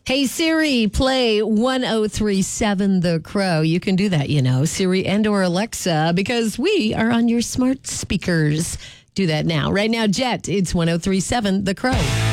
Hey Siri, play 1037 The Crow. You can do that, Siri and or Alexa, because we are on your smart speakers. Do that now. Right now, Jet, it's 1037 The Crow.